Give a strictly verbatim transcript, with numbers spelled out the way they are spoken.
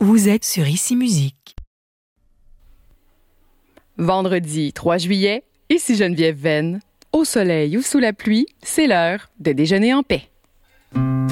Vous êtes sur Ici Musique. Vendredi trois juillet, ici Geneviève Venn. Au soleil ou sous la pluie, c'est l'heure de déjeuner en paix.